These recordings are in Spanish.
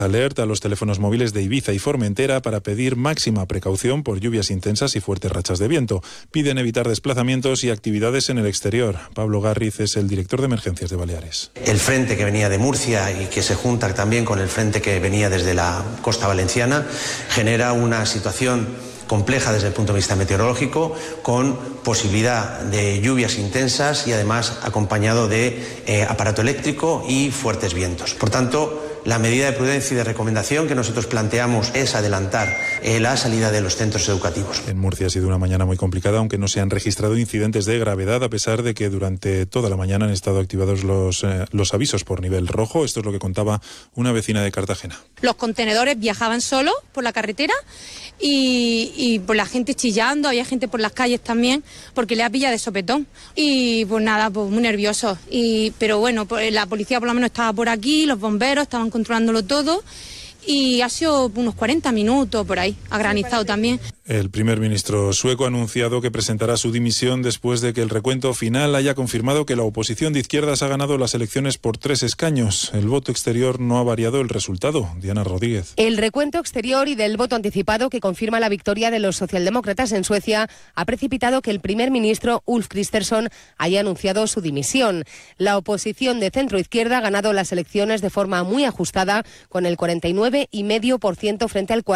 Alerta a los teléfonos móviles de Ibiza y Formentera para pedir máxima precaución por lluvias intensas y fuertes rachas de viento. Piden evitar desplazamientos y actividades en el exterior. Pablo Garriz es el director de emergencias de Baleares. El frente que venía de Murcia y que se junta también con el frente que venía desde la costa valenciana genera una situación compleja desde el punto de vista meteorológico, con posibilidad de lluvias intensas y además acompañado de aparato eléctrico y fuertes vientos. Por tanto, la medida de prudencia y de recomendación que nosotros planteamos es adelantar la salida de los centros educativos. En Murcia ha sido una mañana muy complicada, aunque no se han registrado incidentes de gravedad, a pesar de que durante toda la mañana han estado activados los avisos por nivel rojo. Esto es lo que contaba una vecina de Cartagena. Los contenedores viajaban solos por la carretera y por la gente chillando, había gente por las calles también, porque le ha pillado de sopetón. Y pues nada, pues muy nerviosos. Pero bueno, pues la policía por lo menos estaba por aquí, los bomberos estaban controlándolo todo. Y ha sido unos 40 minutos por ahí, ha granizado también. El primer ministro sueco ha anunciado que presentará su dimisión después de que el recuento final haya confirmado que la oposición de izquierdas ha ganado las elecciones por 3 escaños. El voto exterior no ha variado el resultado. Diana Rodríguez. El recuento exterior y del voto anticipado que confirma la victoria de los socialdemócratas en Suecia ha precipitado que el primer ministro Ulf Kristersson haya anunciado su dimisión. La oposición de centro-izquierda ha ganado las elecciones de forma muy ajustada, con el 49,5% frente al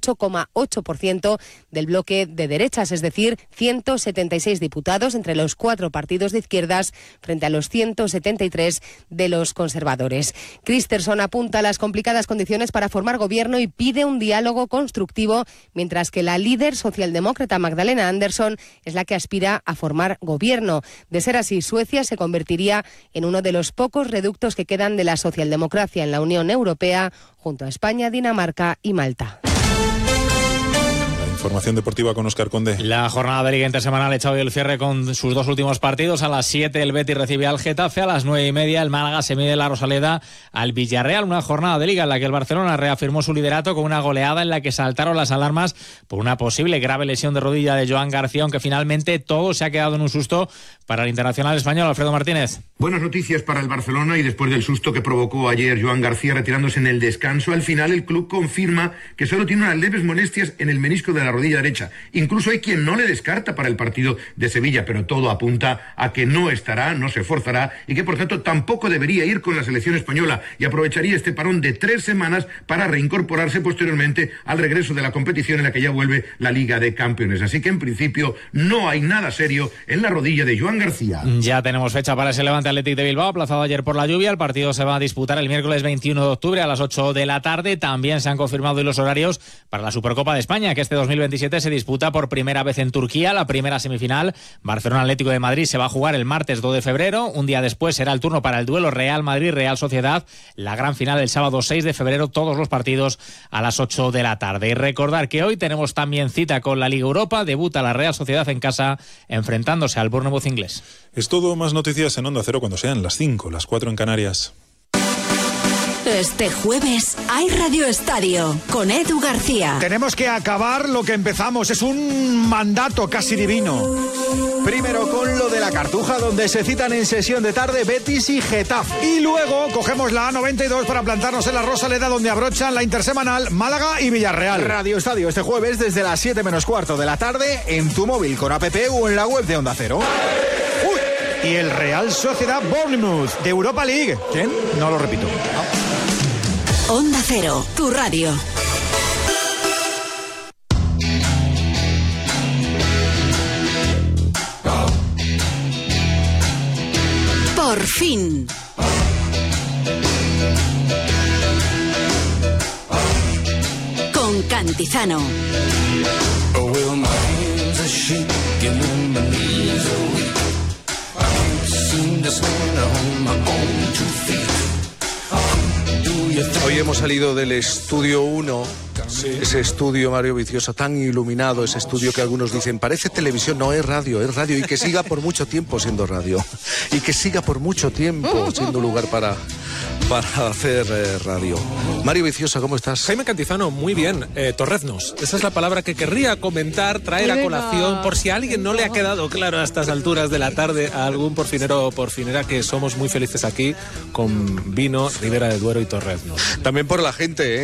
48,8% del bloque de derechas, es decir, 176 diputados entre los 4 partidos de izquierdas frente a los 173 de los conservadores. Kristersson apunta a las complicadas condiciones para formar gobierno y pide un diálogo constructivo, mientras que la líder socialdemócrata Magdalena Andersson es la que aspira a formar gobierno. De ser así, Suecia se convertiría en uno de los pocos reductos que quedan de la socialdemocracia en la Unión Europea, junto a España, Dinamarca y Malta. Información deportiva con Óscar Conde. La jornada de Liga Intersemanal ha echado hoy el cierre con sus 2 últimos partidos. A las 7 el Betis recibe al Getafe, a las 9:30 el Málaga se mide la Rosaleda al Villarreal. Una jornada de Liga en la que el Barcelona reafirmó su liderato con una goleada en la que saltaron las alarmas por una posible grave lesión de rodilla de Joan García, aunque finalmente todo se ha quedado en un susto para el internacional español. Alfredo Martínez. Buenas noticias para el Barcelona, y después del susto que provocó ayer Joan García retirándose en el descanso, al final el club confirma que solo tiene unas leves molestias en el menisco de la rodilla derecha. Incluso hay quien no le descarta para el partido de Sevilla, pero todo apunta a que no estará, no se forzará, y que por tanto tampoco debería ir con la selección española, y aprovecharía este parón de 3 semanas para reincorporarse posteriormente al regreso de la competición en la que ya vuelve la Liga de Campeones. Así que en principio no hay nada serio en la rodilla de Joan García. Ya tenemos fecha para ese Levante Athletic de Bilbao, aplazado ayer por la lluvia. El partido se va a disputar el miércoles 21 de octubre a las 8 de la tarde. También se han confirmado hoy los horarios para la Supercopa de España, que este 2027 se disputa por primera vez en Turquía. La primera semifinal, Barcelona Atlético de Madrid, se va a jugar el martes 2 de febrero. Un día después será el turno para el duelo Real Madrid-Real Sociedad. La gran final el sábado 6 de febrero, todos los partidos a las 8 de la tarde. Y recordar que hoy tenemos también cita con la Liga Europa. Debuta la Real Sociedad en casa enfrentándose al Bournemouth inglés. Es todo, más noticias en Onda Cero cuando sean las 5, las 4 en Canarias. Este jueves hay Radio Estadio con Edu García. Tenemos que acabar lo que empezamos, es un mandato casi divino. Primero con lo de la Cartuja, donde se citan en sesión de tarde Betis y Getafe. Y luego cogemos la A92 para plantarnos en la Rosaleda, donde abrochan la intersemanal Málaga y Villarreal. Radio Estadio este jueves desde las 7 menos cuarto de la tarde en tu móvil con app o en la web de Onda Cero. ¡Uy! Y el Real Sociedad Bournemouth de Europa League. ¿Quién? No lo repito. Onda Cero, tu radio. Por fin. Con Cantizano. Hoy hemos salido del estudio 1 ese estudio, Mario Vicioso, tan iluminado, ese estudio que algunos dicen, parece televisión, no, es radio, y que siga por mucho tiempo siendo radio, y que siga por mucho tiempo siendo lugar para hacer radio. Mario Vicioso, ¿cómo estás? Jaime Cantizano, muy bien. Torreznos, esa es la palabra que querría comentar, traer a colación, por si a alguien no le ha quedado claro a estas alturas de la tarde, a algún porfinero o porfinera, que somos muy felices aquí con vino, Ribera del Duero y Torreznos. También por la gente,